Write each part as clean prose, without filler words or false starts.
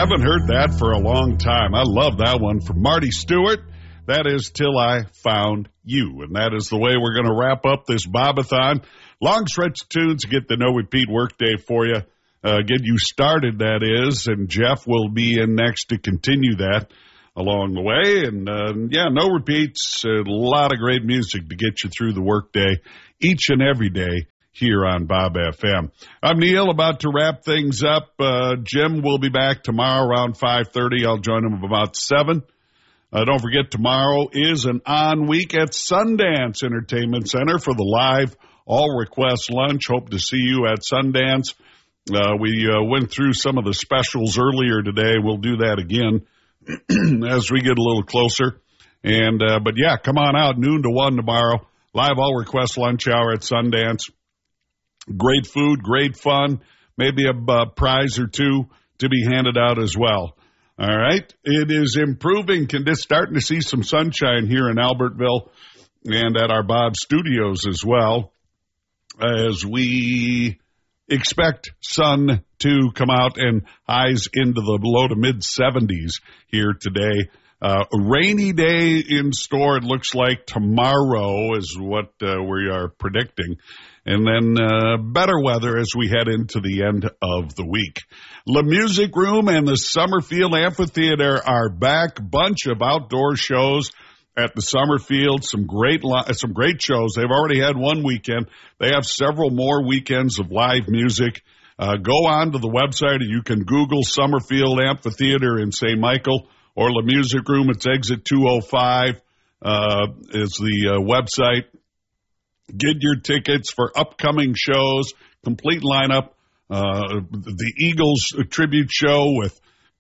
Haven't heard that for a long time. I love that one from Marty Stewart. That is Till I Found You. And that is the way we're going to wrap up this Bobathon. Long stretch of tunes to get the No Repeat workday for you. Get you started, that is. And Jeff will be in next to continue that along the way. And, no repeats. A lot of great music to get you through the workday each and every day here on Bob FM. I'm Neil, about to wrap things up. Jim will be back tomorrow around 5:30. I'll join him about 7. Don't forget, tomorrow is an on week at Sundance Entertainment Center for the live all-request lunch. Hope to see you at Sundance. We went through some of the specials earlier today. We'll do that again as we get a little closer. But come on out, noon to 1 tomorrow. Live all-request lunch hour at Sundance. Great food, great fun, maybe a prize or two to be handed out as well. All right. It is improving. Starting to see some sunshine here in Albertville and at our Bob Studios as well, as we expect sun to come out and highs into the low to mid 70s here today. A rainy day in store, it looks like tomorrow is what we are predicting. And then better weather as we head into the end of the week. La Music Room and the Summerfield Amphitheater are back. Bunch of outdoor shows at the Summerfield. Some great shows. They've already had one weekend. They have several more weekends of live music. Go on to the website. You can Google Summerfield Amphitheater in St. Michael or La Music Room. It's exit 205 is the website. Get your tickets for upcoming shows, complete lineup. The Eagles tribute show with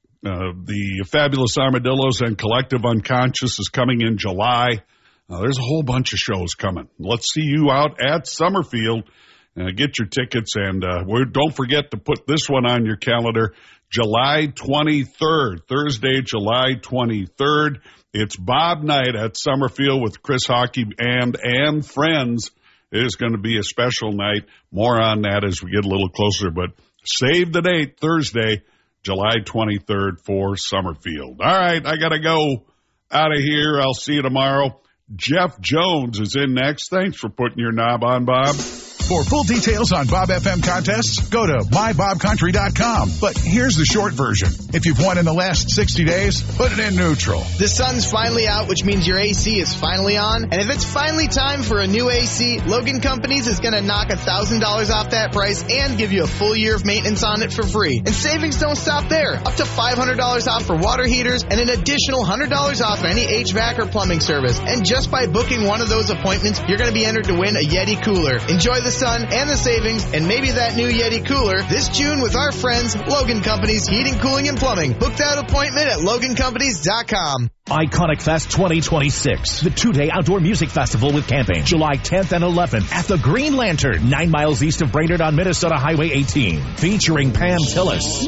the Fabulous Armadillos and Collective Unconscious is coming in July. There's a whole bunch of shows coming. Let's see you out at Summerfield. Get your tickets, and don't forget to put this one on your calendar, July 23rd, Thursday, July 23rd. It's Bob Night at Summerfield with Chris Hockey and friends. It is going to be a special night. More on that as we get a little closer, but save the date, Thursday, July 23rd for Summerfield. All right, I got to go out of here. I'll see you tomorrow. Jeff Jones is in next. Thanks for putting your knob on, Bob. For full details on Bob FM contests, go to mybobcountry.com. But here's the short version. If you've won in the last 60 days, put it in neutral. The sun's finally out, which means your AC is finally on. And if it's finally time for a new AC, Logan Companies is going to knock $1,000 off that price and give you a full year of maintenance on it for free. And savings don't stop there. Up to $500 off for water heaters and an additional $100 off any HVAC or plumbing service. And just by booking one of those appointments, you're going to be entered to win a Yeti cooler. Enjoy the sun and the savings and maybe that new Yeti cooler this June with our friends Logan Companies Heating, Cooling, and Plumbing. Book that appointment at logancompanies.com. Iconic Fest 2026, the 2-day outdoor music festival with camping, July 10th and 11th at the Green Lantern, 9 miles east of Brainerd on Minnesota Highway 18, featuring Pam Tillis,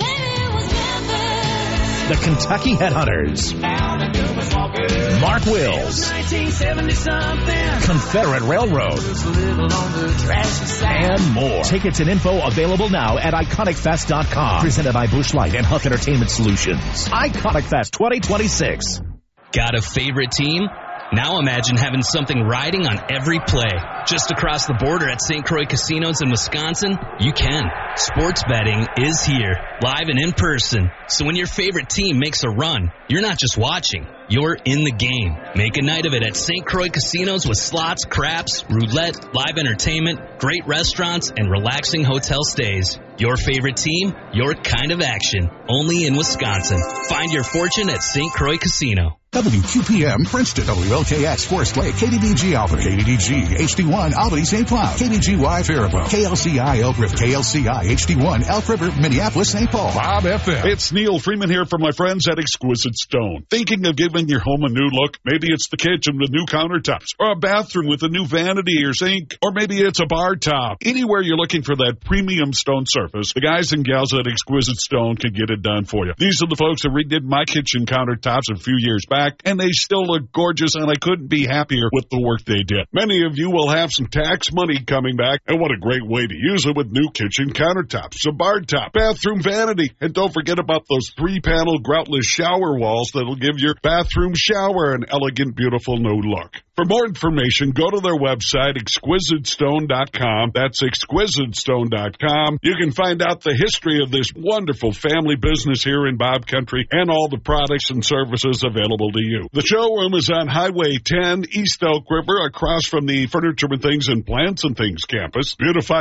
the Kentucky Headhunters, Mark Wills, Confederate Railroad, and more. Tickets and info available now at IconicFest.com. Presented by Busch Light and Huff Entertainment Solutions. Iconic Fest 2026. Got a favorite team? Now imagine having something riding on every play. Just across the border at St. Croix Casinos in Wisconsin, you can. Sports betting is here, live and in person. So when your favorite team makes a run, you're not just watching, you're in the game. Make a night of it at St. Croix Casinos with slots, craps, roulette, live entertainment, great restaurants, and relaxing hotel stays. Your favorite team, your kind of action. Only in Wisconsin. Find your fortune at St. Croix Casino. WQPM Princeton, WLKX Forest Lake, KDDG Albany, KDDG HD1 Albany St. Cloud, KDGY Faribault, KLCI Elk River, KLCI HD1 Elk River, Minneapolis St. Paul. Bob FM. It's Neil Freeman here from my friends at Exquisite Stone. Thinking of giving your home a new look? Maybe it's the kitchen with new countertops, or a bathroom with a new vanity or sink, or maybe it's a bar top. Anywhere you're looking for that premium stone surface, the guys and gals at Exquisite Stone can get it done for you. These are the folks that redid my kitchen countertops a few years back. back, and they still look gorgeous, and I couldn't be happier with the work they did. Many of you will have some tax money coming back, and what a great way to use it with new kitchen countertops, a bar top, bathroom vanity, and don't forget about those 3-panel groutless shower walls that'll give your bathroom shower an elegant, beautiful new look. For more information, go to their website, exquisitestone.com. That's exquisitestone.com. You can find out the history of this wonderful family business here in Bob Country and all the products and services available to you. The showroom is on Highway 10, East Elk River, across from the Furniture and Things and Plants and Things campus. Beautify